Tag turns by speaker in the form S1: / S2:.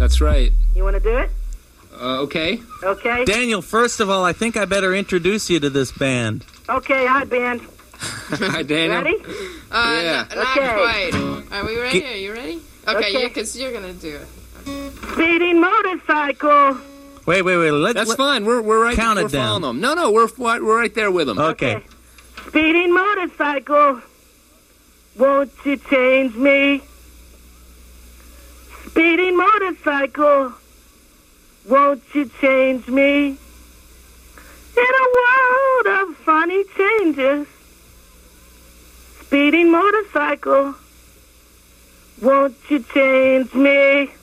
S1: That's right.
S2: You want to do it?
S1: Okay.
S2: Okay.
S3: Daniel, first of all, I think I better introduce you to this band.
S2: Okay, hi, band.
S1: Hi, Daniel.
S2: Ready?
S1: Yeah.
S4: Not
S2: Okay.
S4: quite. Are we ready? Are you ready? Okay,
S2: Okay.
S4: because you're going to do it.
S2: Speeding motorcycle.
S3: Wait.
S1: That's fine. We're right.
S3: Count it
S1: we're following
S3: down.
S1: them. No, we're right there with them.
S3: Okay.
S2: Speeding motorcycle. Won't you change me? Speeding motorcycle. Won't you change me? In a world of funny changes. Speeding motorcycle. Won't you change me?